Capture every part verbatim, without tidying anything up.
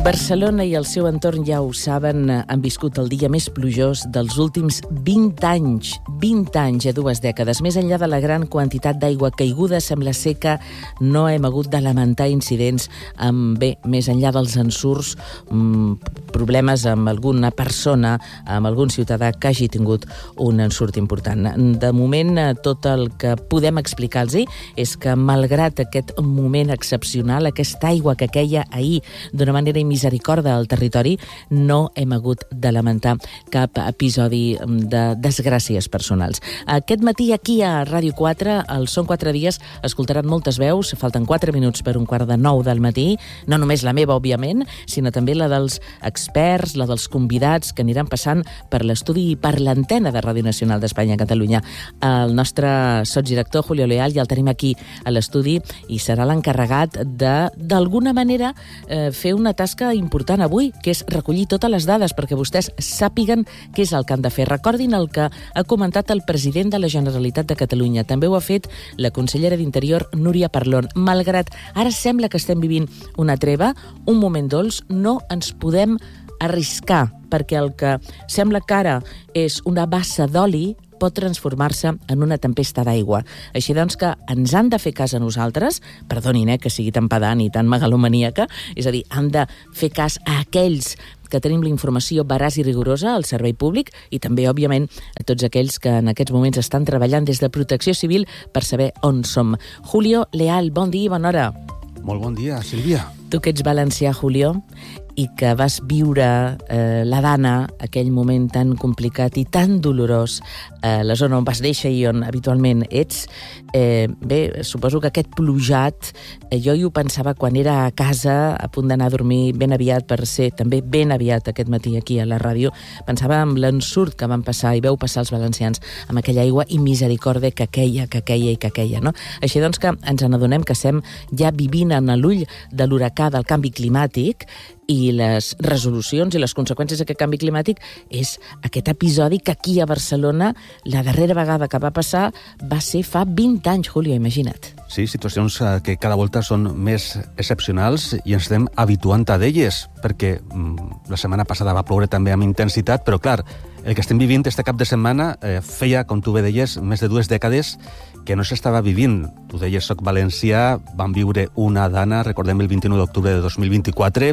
Barcelona i el seu entorn, ja ho saben, han viscut el dia més plujós dels últims vint anys. vint anys a dues dècades. Més enllà de la gran quantitat d'aigua caiguda, sembla ser que no hem hagut de lamentar incidents amb, bé, més enllà dels ensurts, mmm, problemes amb alguna persona, amb algun ciutadà que hagi tingut un ensurt important. De moment, tot el que podem explicar-los és que, malgrat aquest moment excepcional, aquesta aigua que queia ahir d'una manera misericòrdia al territori, no hem hagut de lamentar cap episodi de desgràcies personals. Aquest matí aquí a Ràdio quatre, al Són quatre dies, escoltaran moltes veus, falten quatre minuts per un quart de nou del matí, no només la meva, òbviament, sinó també la dels experts, la dels convidats que aniran passant per l'estudi i per l'antena de Ràdio Nacional d'Espanya a Catalunya. El nostre sotsdirector, Julio Leal, ja el tenim aquí a l'estudi i serà l'encarregat de, d'alguna manera, eh, fer una tasca important avui, que és recollir totes les dades perquè vostès sàpiguen què és el que han de fer. Recordin el que ha comentat el president de la Generalitat de Catalunya. També ho ha fet la consellera d'Interior, Núria Parlon. Malgrat ara sembla que estem vivint una treva, un moment dolç, no ens podem arriscar, perquè el que sembla que ara és una bassa d'oli pot transformar-se en una tempesta d'aigua. Així doncs que ens han de fer cas a nosaltres, perdonin, eh, que sigui tan pedant i tan megalomaníaca, és a dir, han de fer cas a aquells que tenim la informació veraç i rigorosa al servei públic i també, òbviament, a tots aquells que en aquests moments estan treballant des de Protecció Civil per saber on som. Julio Leal, bon dia i bona hora. Molt bon dia, Sílvia. Tu que ets valencià, Julio, i que vas viure eh, la Dana, aquell moment tan complicat i tan dolorós, eh, la zona on vas néixer i on habitualment ets, eh, bé, suposo que aquest plujat, eh, jo hi ho pensava quan era a casa, a punt d'anar a dormir ben aviat per ser també ben aviat aquest matí aquí a la ràdio, pensava en l'ensurt que van passar i veu passar els valencians amb aquella aigua i misericòrdia que queia, que queia i que queia, no? Així doncs que ens n'adonem que estem ja vivint en l'ull de l'huracà del canvi climàtic i les resolucions i les conseqüències d'aquest canvi climàtic és aquest episodi que aquí a Barcelona la darrera vegada que va passar va ser fa vint anys, Julio, imagina't. Sí, situacions que cada volta són més excepcionals i ens estem habituant a d'elles, perquè mm, la setmana passada va ploure també amb intensitat, però clar, el que estem vivint este cap de setmana eh, feia, com tu bé deies, més de dues dècades que no s'estava vivint. Tu deies, soc valencià, vam viure una Dana, recordem el vint-i-nou d'octubre de dos mil vint-i-quatre.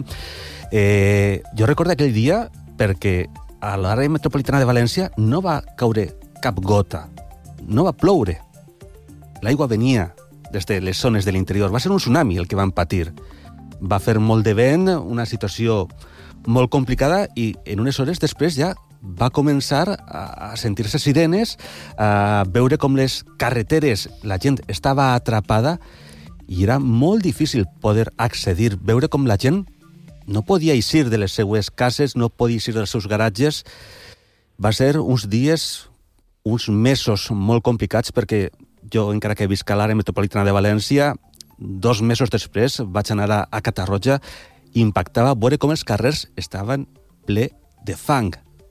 Eh, jo recordo aquell dia perquè a l'àrea metropolitana de València no va caure cap gota, no va ploure. L'aigua venia des de les zones de l'interior. Va ser un tsunami el que van patir. Va fer molt de vent, una situació molt complicada i en unes hores després ja va començar a sentir-se sirenes, a veure com les carreteres, la gent estava atrapada i era molt difícil poder accedir, veure com la gent no podia eixir de les seues cases, no podia eixir dels seus garatges. Va ser uns dies, uns mesos molt complicats perquè jo, encara que visc a l'àrea metropolitana de València, dos mesos després vaig anar a, a Catarroja i impactava veure com els carrers estaven ple de fang.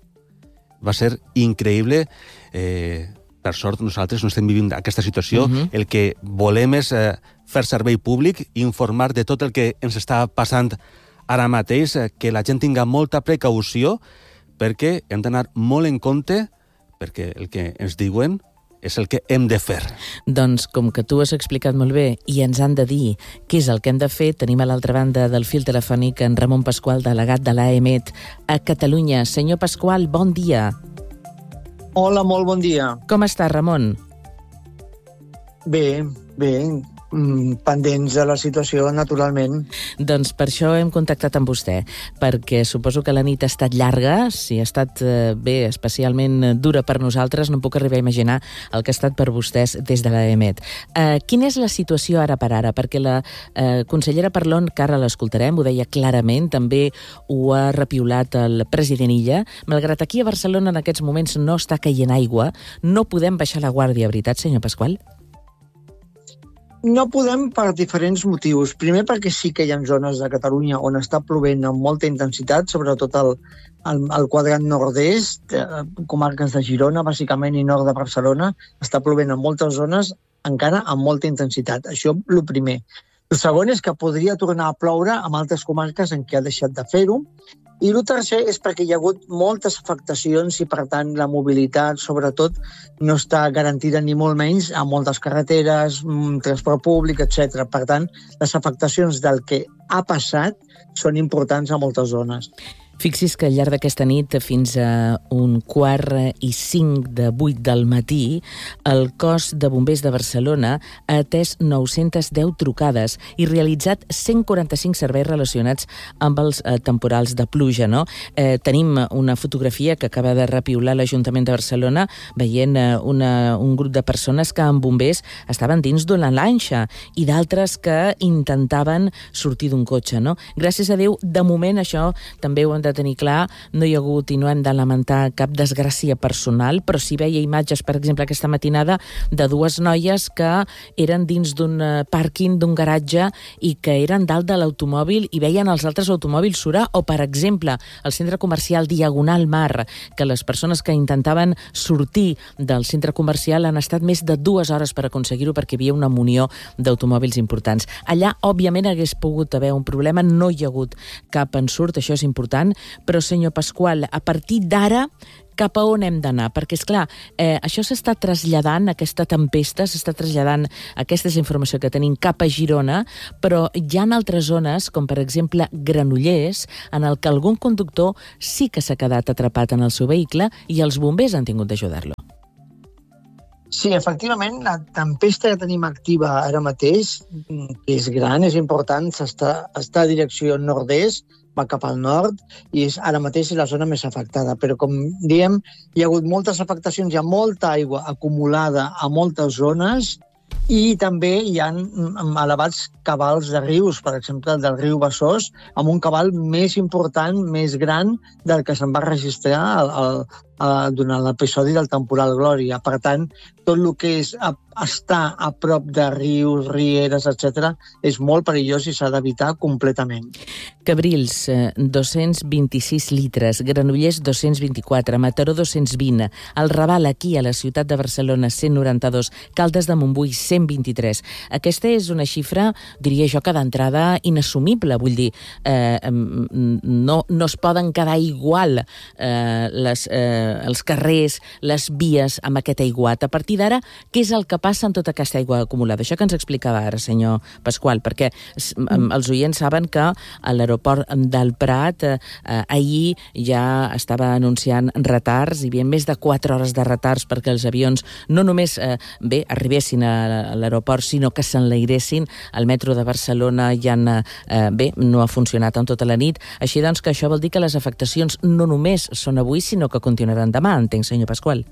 Va ser increïble. Eh, per sort, nosaltres no estem vivint aquesta situació. Uh-huh. El que volem és eh, fer servei públic, informar de tot el que ens està passant ara mateix, eh, que la gent tinga molta precaució, perquè hem d'anar molt en compte, perquè el que ens diuen és el que hem de fer. Doncs, com que tu has explicat molt bé i ens han de dir què és el que hem de fer, tenim a l'altra banda del fil telefònic en Ramon Pasqual, delegat de l'A E M E T a Catalunya. Senyor Pasqual, bon dia. Hola, molt bon dia. Com està, Ramon? Bé, bé, pendents de la situació, naturalment. Doncs per això hem contactat amb vostè, perquè suposo que la nit ha estat llarga, si ha estat eh, bé, especialment dura per nosaltres, no em puc arribar a imaginar el que ha estat per vostès des de l'A E M E T. Eh, quina és la situació ara per ara? Perquè la eh, consellera Parlon, que ara l'escoltarem, ho deia clarament, també ho ha repiulat el president Illa. Malgrat aquí a Barcelona en aquests moments no està caient aigua, no podem baixar la guàrdia, veritat, senyor Pasqual? No podem per diferents motius. Primer perquè sí que hi ha zones de Catalunya on està plovent amb molta intensitat, sobretot al, al, al quadrant nord-est, eh, comarques de Girona, bàsicament, i nord de Barcelona, està plovent en moltes zones encara amb molta intensitat. Això, el primer. El segon és que podria tornar a ploure en altres comarques en què ha deixat de fer-ho. I el tercer és perquè hi ha hagut moltes afectacions i, per tant, la mobilitat, sobretot, no està garantida ni molt menys a moltes carreteres, transport públic, etcètera. Per tant, les afectacions del que ha passat són importants a moltes zones. Fixi's que al llarg d'aquesta nit, fins a un quart i cinc de vuit del matí, el cos de bombers de Barcelona ha atès nou-centes deu trucades i realitzat cent quaranta-cinc serveis relacionats amb els eh, temporals de pluja. No? Eh, tenim una fotografia que acaba de repiular l'Ajuntament de Barcelona veient eh, una, un grup de persones que amb bombers estaven dins d'una lanxa i d'altres que intentaven sortir d'un cotxe. No? Gràcies a Déu, de moment això també ho hem de tenir clar, no hi ha hagut i no hem de lamentar cap desgràcia personal, però si veia imatges, per exemple, aquesta matinada, de dues noies que eren dins d'un pàrquing, d'un garatge, i que eren dalt de l'automòbil i veien els altres automòbils surar, o, per exemple, el centre comercial Diagonal Mar, que les persones que intentaven sortir del centre comercial han estat més de dues hores per aconseguir-ho perquè hi havia una munió d'automòbils importants. Allà, òbviament, hagués pogut haver un problema, no hi ha hagut cap ensurt, això és important, però, senyor Pasqual, a partir d'ara, cap a on hem d'anar? Perquè, esclar, eh, això s'està traslladant, aquesta tempesta, s'està traslladant, aquesta és la informació que tenim, cap a Girona, però hi ha altres zones, com per exemple Granollers, en el que algun conductor sí que s'ha quedat atrapat en el seu vehicle i els bombers han tingut d'ajudar-lo. Sí, efectivament, la tempesta que tenim activa ara mateix, que és gran, és important, està, està a direcció nord-est, va cap al nord i és ara mateix la zona més afectada. Però, com diem, hi ha hagut moltes afectacions, hi ha molta aigua acumulada a moltes zones i també hi ha elevats cabals de rius, per exemple, el del riu Besòs, amb un cabal més important, més gran del que se'n va registrar el, el, el, durant l'episodi del temporal Glòria. Per tant, tot el que és a, estar a prop de rius, rieres, etcètera, és molt perillós i s'ha d'evitar completament. Cabrils, dos-cents vint-i-sis litres, Granollers, dos-cents vint-i-quatre, Mataró, dos-cents vint, el Raval, aquí a la ciutat de Barcelona, cent noranta-dos, Caldes de Montbui, cent vint-i-tres. Aquesta és una xifra, diria jo, que d'entrada inassumible, vull dir, eh, no, no es poden quedar igual eh, les, eh, els carrers, les vies amb aquest aiguat. A partir d'ara, què és el que passa amb tota aquesta aigua acumulada? Això que ens explicava ara, senyor Pasqual, perquè els oients saben que a l'aeroport del Prat eh, ahir ja estava anunciant retards, hi havia més de quatre hores de retards perquè els avions no només eh, bé arribessin a l'aeroport, sinó que s'enlairessin. El metro de Barcelona ja eh, bé, no ha funcionat en tota la nit. Així doncs que això vol dir que les afectacions no només són avui, sinó que continuaran demà, entenc, senyor Pasqual.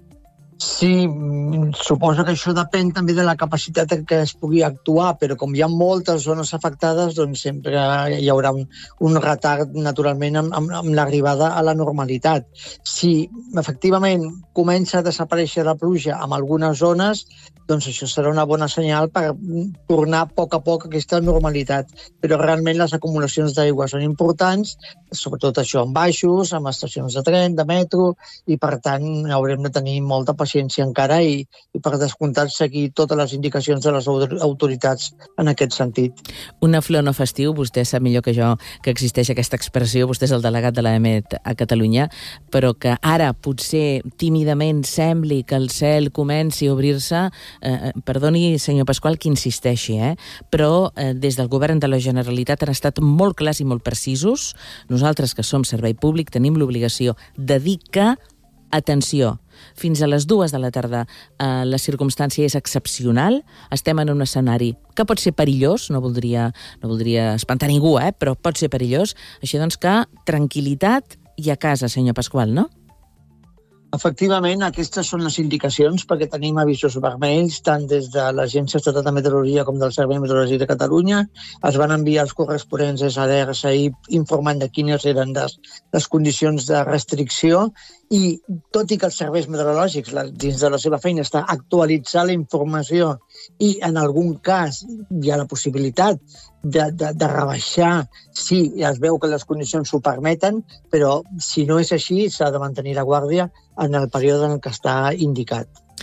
Sí, suposo que això depèn també de la capacitat que es pugui actuar, però com hi ha moltes zones afectades, doncs sempre hi haurà un, un retard, naturalment, amb, amb, amb l'arribada a la normalitat. Si efectivament comença a desaparèixer la pluja en algunes zones, doncs això serà una bona senyal per tornar a poc a poc a aquesta normalitat. Però realment les acumulacions d'aigua són importants, sobretot això en baixos, amb estacions de tren, de metro, i per tant haurem de tenir molta paciència encara i, i per descomptat seguir totes les indicacions de les autoritats en aquest sentit. Una flor no fa estiu, vostè sap millor que jo que existeix aquesta expressió, vostè és el delegat de l'A M E T a Catalunya, però que ara potser tímidament sembli que el cel comenci a obrir-se. Eh, perdoni, senyor Pasqual, que insisteixi, eh? però eh, des del govern de la Generalitat han estat molt clars i molt precisos. Nosaltres, que som servei públic, tenim l'obligació de dir que, atenció, fins a les dues de la tarda eh, la circumstància és excepcional, estem en un escenari que pot ser perillós, no voldria, no voldria espantar ningú, eh? però pot ser perillós, així doncs que tranquil·litat i a casa, senyor Pasqual, no? Efectivament, aquestes són les indicacions perquè tenim avisos vermells tant des de l'Agència Estatal de Meteorologia com del Servei Meteorològic de Catalunya. Es van enviar els corresponents S D Rs ahir informant de quines eren les, les condicions de restricció i tot i que els serveis meteorològics dins de la seva feina està actualitzar la informació i en algun cas hi ha la possibilitat de, de, de rebaixar si es veu que les condicions ho permeten, però si no és així s'ha de mantenir la guàrdia en el període en què està indicat.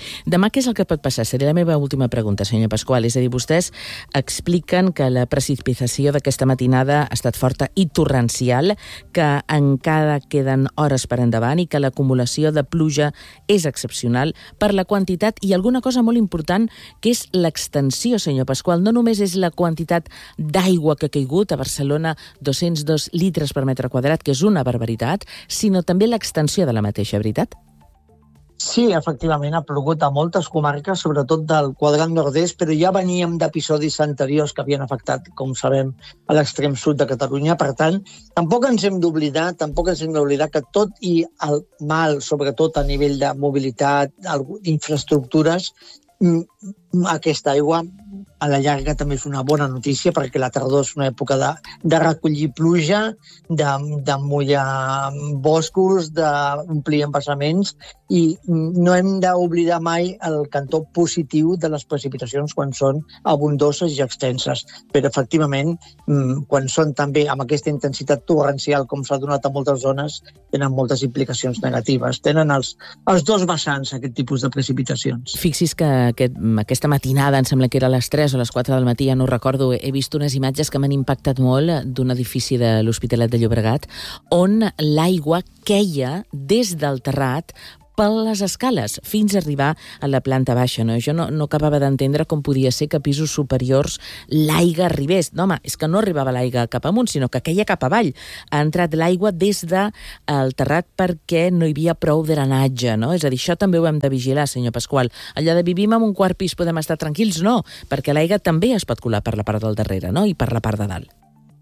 Demà què és el que pot passar? Seria la meva última pregunta, senyor Pasqual. És a dir, vostès expliquen que la precipitació d'aquesta matinada ha estat forta i torrencial, que encara queden hores per endavant i que l'acumulació de pluja és excepcional per la quantitat i alguna cosa molt important, que és l'extensió, senyor Pasqual. No només és la quantitat d'aigua que ha caigut a Barcelona, dos-cents dos litres per metre quadrat, que és una barbaritat, sinó també l'extensió de la mateixa, veritat? Sí, efectivament, ha plogut a moltes comarques, sobretot del quadrant nord-est, però ja veníem d'episodis anteriors que havien afectat, com sabem, a l'extrem sud de Catalunya. Per tant, tampoc ens hem d'oblidar, tampoc ens hem d'oblidar que tot i el mal, sobretot a nivell de mobilitat, d'infraestructures, aquesta aigua a la llarga també és una bona notícia, perquè la tardor és una època de, de recollir pluja, de, de mullar boscos, d'omplir embassaments, i no hem d'oblidar mai el cantó positiu de les precipitacions quan són abundoses i extenses. Però, efectivament, quan són també amb aquesta intensitat torrencial, com s'ha donat a moltes zones, tenen moltes implicacions negatives. Tenen els, els dos vessants, aquest tipus de precipitacions. Fixi's que aquest, aquesta matinada, em sembla que era a les tres o a les quatre del matí, ja no ho recordo, he vist unes imatges que m'han impactat molt d'un edifici de l'Hospitalet de Llobregat, on l'aigua queia des del terrat per les escales, fins a arribar a la planta baixa. No? Jo no, no acabava d'entendre com podia ser que a pisos superiors l'aigua arribés. No, home, és que no arribava l'aigua cap amunt, sinó que queia cap avall. Ha entrat l'aigua des del terrat perquè no hi havia prou drenatge, no? És a dir, això també ho hem de vigilar, senyor Pasqual. Allà de vivim en un quart pis podem estar tranquils? No, perquè l'aigua també es pot colar per la part del darrere, no? I per la part de dalt.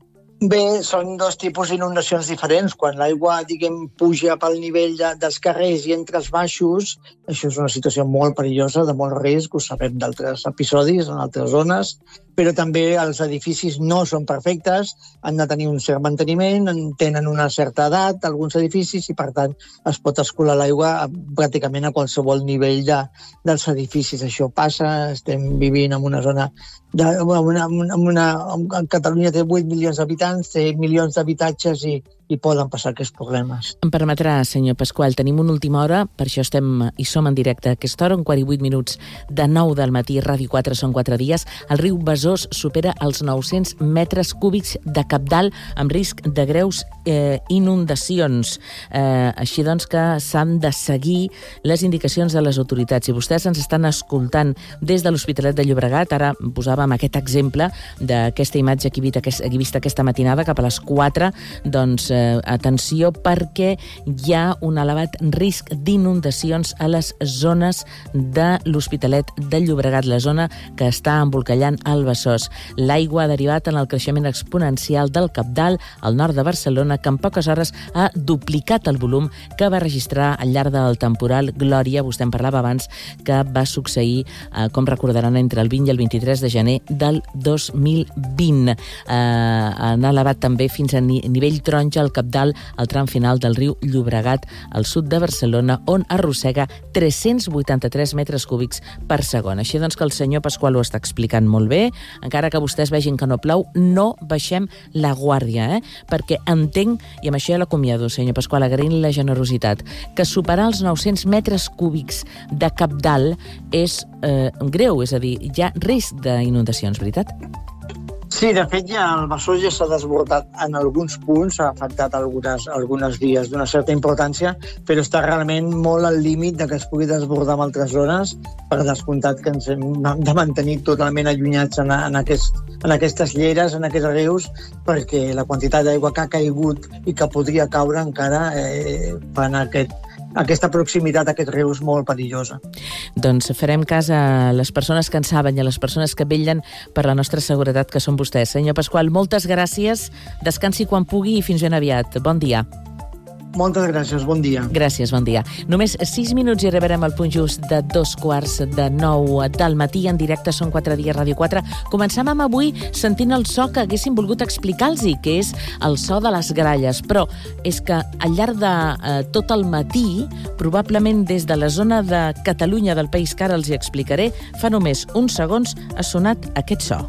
Bé, són dos tipus d'inundacions diferents. Quan l'aigua, diguem, puja pel nivell de, dels carrers i entra als baixos, això és una situació molt perillosa, de molt risc, ho sabem d'altres episodis en altres zones, però també els edificis no són perfectes, han de tenir un cert manteniment, tenen una certa edat, alguns edificis, i per tant es pot escolar l'aigua pràcticament a qualsevol nivell de, dels edificis. Això passa, estem vivint en una zona de, una, una, una, Catalunya té vuit milions d'habitants, té milions d'habitatges i, i poden passar aquests problemes. Em permetrà, senyor Pasqual, tenim una última hora, per això estem i som en directe a aquesta hora, un quart i vuit minuts de nou del matí, Ràdio quatre són quatre dies. El riu Besòs supera els nou-cents metres cúbics de cabdal amb risc de greus eh, inundacions. Eh, així doncs que s'han de seguir les indicacions de les autoritats. Si vostès ens estan escoltant des de l'Hospitalet de Llobregat, ara posàvem aquest exemple d'aquesta imatge que he vist, he vist aquesta matinada cap a les quatre, doncs eh, atenció, perquè hi ha un elevat risc d'inundacions a les zones de l'Hospitalet de Llobregat, la zona que està embolcallant el Besòs. L'aigua ha derivat en el creixement exponencial del cabdal al nord de Barcelona, que en poques hores ha duplicat el volum que va registrar al llarg del temporal Glòria, vostè en parlava abans, que va succeir, eh, com recordaran, entre el vint i el vint-i-tres de gener del dos mil vint. Eh, han elevat també fins a ni nivell taronja el cabdal al tram final del riu Llobregat, al sud de Barcelona, on arrossega tres-cents vuitanta-tres metres cúbics per segon. Així doncs que el senyor Pasqual ho està explicant molt bé. Encara que vostès vegin que no plou, no baixem la guàrdia, eh? Perquè entenc, i amb això ja l'acomiado, senyor Pasqual, agraint la generositat, que superar els nou-cents metres cúbics de cabdal és eh, greu, és a dir, hi ha risc d'inundacions, veritat? Sí, de fet, ja el Besòs ja s'ha desbordat en alguns punts, ha afectat algunes, algunes vies d'una certa importància, però està realment molt al límit de que es pugui desbordar en altres zones, per descomptat que ens hem de mantenir totalment allunyats en, en, aquest, en aquestes lleres, en aquests rius, perquè la quantitat d'aigua que ha caigut i que podria caure encara eh, fan aquest aquesta proximitat a aquest riu és molt perillosa. Doncs farem cas a les persones que en saben i a les persones que vetllen per la nostra seguretat, que són vostès. Senyor Pasqual, moltes gràcies, descansi quan pugui i fins ben aviat. Bon dia. Moltes gràcies, bon dia. Gràcies, bon dia. Només sis minuts i arribarem al punt just de dos quarts de nou del matí. En directe són quatre dies, Ràdio quatre. Començàvem avui sentint el so que haguéssim volgut explicar-los, que és el so de les gralles. Però és que al llarg de eh, tot el matí, probablement des de la zona de Catalunya, del país que ara els hi explicaré, fa només uns segons ha sonat aquest so.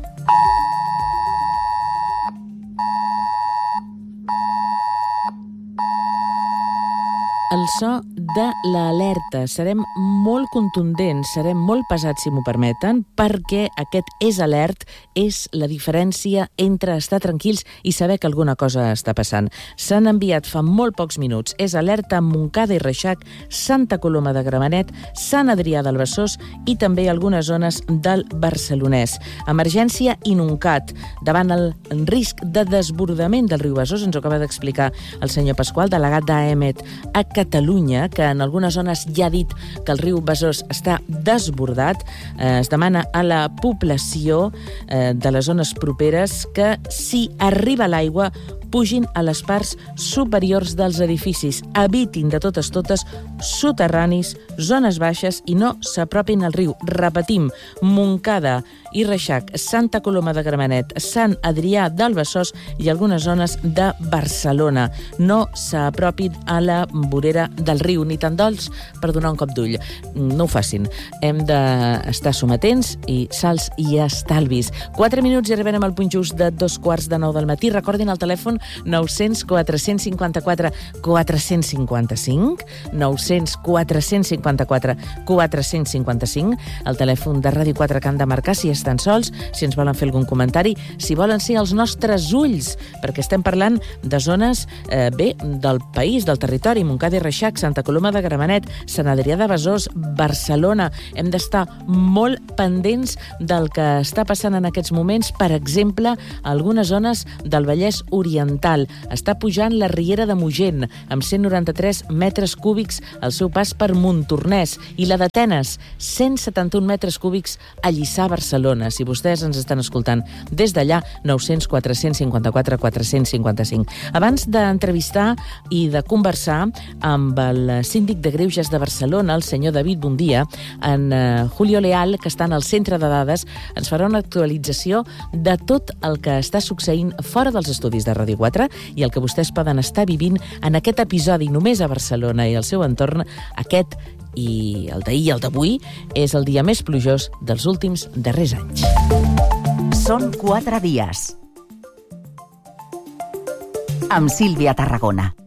el so de l'alerta. Serem molt contundents, serem molt pesats, si m'ho permeten, perquè aquest és alert, és la diferència entre estar tranquils i saber que alguna cosa està passant. S'han enviat fa molt pocs minuts. És alerta a Montcada i Reixac, Santa Coloma de Gramenet, Sant Adrià del Besòs i també algunes zones del Barcelonès. Emergència inuncat davant el risc de desbordament del riu Besòs. Ens ho acaba d'explicar el senyor Pasqual, delegat d'A E M E T a Catalunya, que en algunes zones ja ha dit que el riu Besòs està desbordat. Eh, es demana a la població eh, de les zones properes que, si arriba l'aigua, pugin a les parts superiors dels edificis. Evitin de totes totes soterranis, zones baixes i no s'apropin al riu. Repetim, Montcada i Reixac, Santa Coloma de Gramenet, Sant Adrià del Besòs i algunes zones de Barcelona. No s'apropin a la vorera del riu, ni tan dolç per donar un cop d'ull. No ho facin. Hem d'estar sometents i salts i estalvis. Quatre minuts i arribarem al punt just de dos quarts de nou del matí. Recordin el telèfon nou-cents quatre-cents cinquanta-quatre quatre-cents cinquanta-cinc, nou-cents quatre-cents cinquanta-quatre quatre-cents cinquanta-cinc, el telèfon de Ràdio quatre que han de marcar si estan sols, si ens volen fer algun comentari, si volen ser els nostres ulls, perquè estem parlant de zones, eh, bé, del país, del territori, Montcada i Reixac, Santa Coloma de Gramenet, Sant Adrià de Besòs, Barcelona. Hem d'estar molt pendents del que està passant en aquests moments, per exemple, a algunes zones del Vallès Oriental. Està pujant la Riera de Mogent, amb cent noranta-tres metres cúbics al seu pas per Montornès, i la d'Atenes, cent setanta-un metres cúbics a Lliçà, Barcelona. Si vostès ens estan escoltant des d'allà, nou-cents quatre-cents cinquanta-quatre quatre-cents cinquanta-cinc. Abans d'entrevistar i de conversar amb el síndic de Greuges de Barcelona, el senyor David Bondia, en uh, Julio Leal, que està en el centre de dades, ens farà una actualització de tot el que està succeint fora dels estudis de Ràdio quatre i el que vostès poden estar vivint en aquest episodi només a Barcelona i el seu entorn. Aquest i el d'ahir i el d'avui és el dia més plujós dels últims darrers anys. Són quatre dies. Amb Sílvia Tarragona.